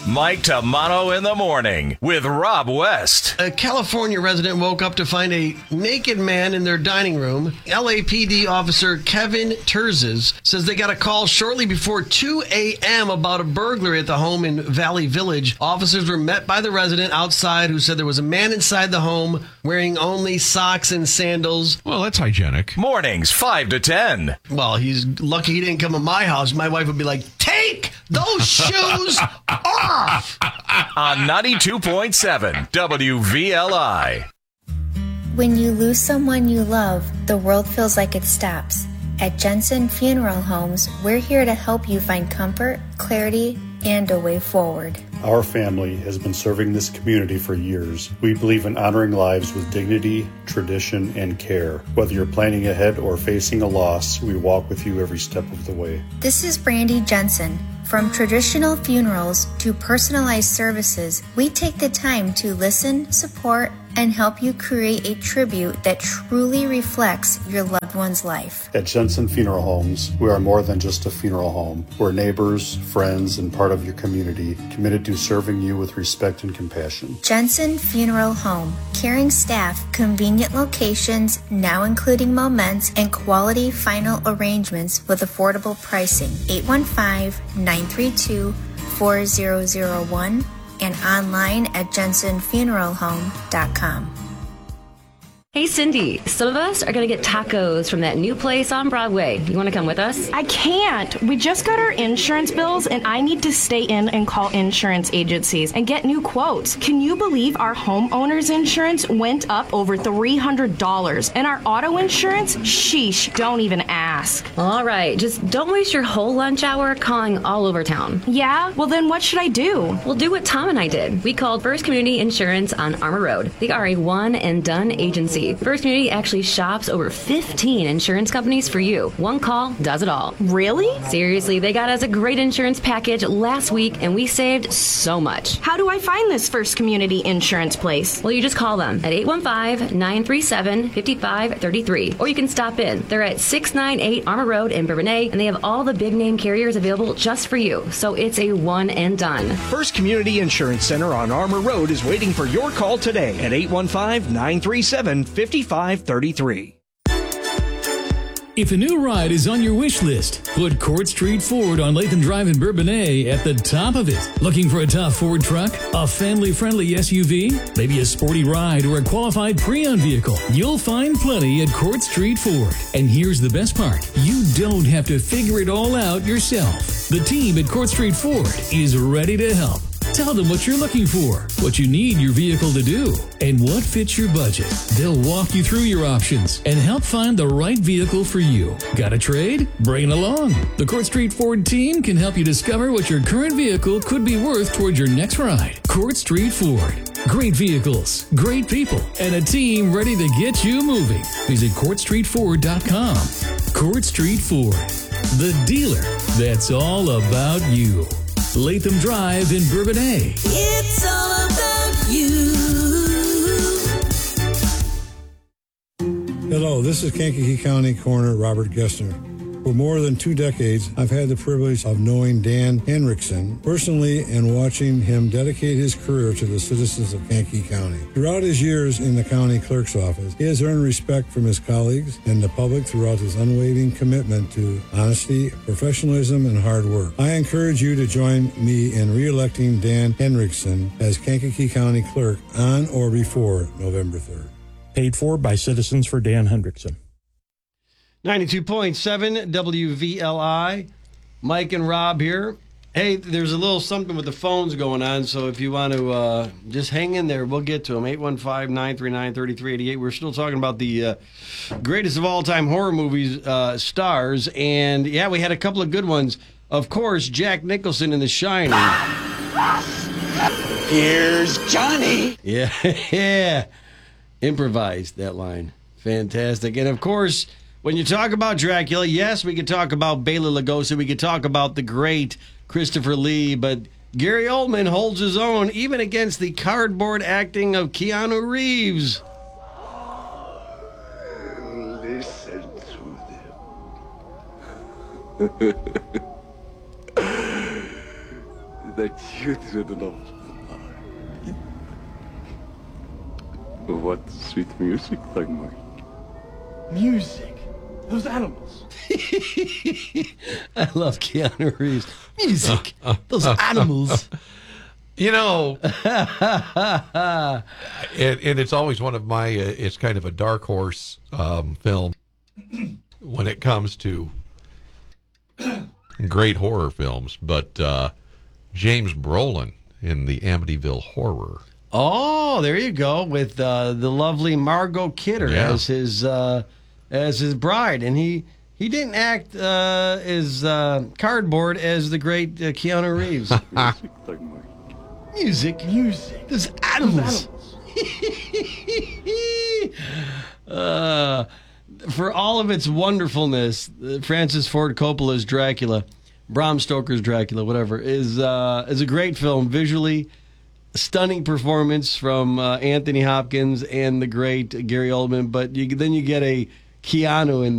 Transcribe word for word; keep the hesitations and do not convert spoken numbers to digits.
Mike Tamano in the morning with Rob West. A California resident woke up to find a naked man in their dining room. L A P D officer Kevin Terzes says they got a call shortly before two a.m. about a burglary at the home in Valley Village. Officers were met by the resident outside who said there was a man inside the home wearing only socks and sandals. Well, that's hygienic. Mornings five to ten. Well, he's lucky he didn't come to my house. My wife would be like, take those shoes off! On ninety-two point seven W V L I. When you lose someone you love, the world feels like it stops. At Jensen Funeral Homes, we're here to help you find comfort, clarity, and a way forward. Our family has been serving this community for years. We believe in honoring lives with dignity, tradition, and care. Whether you're planning ahead or facing a loss, we walk with you every step of the way. This is Brandy Jensen. From traditional funerals to personalized services, we take the time to listen, support, and help you create a tribute that truly reflects your loved one's life. At Jensen Funeral Homes, we are more than just a funeral home. We're neighbors, friends, and part of your community, committed to serving you with respect and compassion. Jensen Funeral Home. Caring staff, convenient locations, now including moments, and quality final arrangements with affordable pricing. eight one five, nine three two, four zero zero one and online at jensen funeral home dot com. Hey, Cindy, some of us are going to get tacos from that new place on Broadway. You want to come with us? I can't. We just got our insurance bills, and I need to stay in and call insurance agencies and get new quotes. Can you believe our homeowner's insurance went up over three hundred dollars? And our auto insurance? Sheesh, don't even ask. All right, just don't waste your whole lunch hour calling all over town. Yeah? Well, then what should I do? Well, do what Tom and I did. We called First Community Insurance on Armour Road. They are a one-and-done agency. First Community actually shops over fifteen insurance companies for you. One call does it all. Really? Seriously, they got us a great insurance package last week, and we saved so much. How do I find this First Community Insurance place? Well, you just call them at eight one five, nine three seven, five five three three, or you can stop in. They're at six ninety-eight Armour Road in Bourbonnais, and they have all the big-name carriers available just for you, so it's a one and done. First Community Insurance Center on Armour Road is waiting for your call today at eight one five, nine three seven, five five three three. If a new ride is on your wish list, put Court Street Ford on Latham Drive in Bourbonnais at the top of it. Looking for a tough Ford truck, a family-friendly S U V, maybe a sporty ride or a qualified pre-owned vehicle? You'll find plenty at Court Street Ford. And here's the best part. You don't have to figure it all out yourself. The team at Court Street Ford is ready to help. Tell them what you're looking for, what you need your vehicle to do, and what fits your budget. They'll walk you through your options and help find the right vehicle for you. Got a trade? Bring it along. The Court Street Ford team can help you discover what your current vehicle could be worth towards your next ride. Court Street Ford. Great vehicles, great people, and a team ready to get you moving. Visit court street ford dot com. Court Street Ford, the dealer that's all about you. Latham Drive in Bourbonnais. It's all about you. Hello, this is Kankakee County Coroner Robert Gessner. For more than two decades, I've had the privilege of knowing Dan Henriksen personally and watching him dedicate his career to the citizens of Kankakee County. Throughout his years in the county clerk's office, he has earned respect from his colleagues and the public throughout his unwavering commitment to honesty, professionalism, and hard work. I encourage you to join me in re-electing Dan Henriksen as Kankakee County Clerk on or before November third. Paid for by Citizens for Dan Henriksen. ninety-two point seven W V L I. Mike and Rob here. Hey, there's a little something with the phones going on, so if you want to uh, just hang in there, we'll get to them. eight one five, nine three nine, three three eight eight. We're still talking about the uh, greatest of all-time horror movies uh, stars, and yeah, we had a couple of good ones. Of course, Jack Nicholson in The Shining. Here's Johnny. Yeah, yeah. Improvised that line. Fantastic. And of course, when you talk about Dracula, yes, we could talk about Bela Lugosi. We could talk about the great Christopher Lee, but Gary Oldman holds his own even against the cardboard acting of Keanu Reeves. Listen to them. the children of light. What sweet music, Dagmar. Music. Those animals. I love Keanu Reeves. Music. Those animals. You know, and, and it's always one of my, uh, it's kind of a dark horse um, film when it comes to great horror films. But uh, James Brolin in the Amityville Horror. Oh, there you go, with uh, the lovely Margot Kidder Yeah. as his uh, as his bride. And he, he didn't act uh, as uh, cardboard as the great uh, Keanu Reeves. Music, Dagmar. Music. Music. Those animals. uh, for all of its wonderfulness, uh, Francis Ford Coppola's Dracula, Bram Stoker's Dracula, whatever, is uh, is a great film. Visually, stunning performance from uh, Anthony Hopkins and the great Gary Oldman. But you, then you get a Keanu in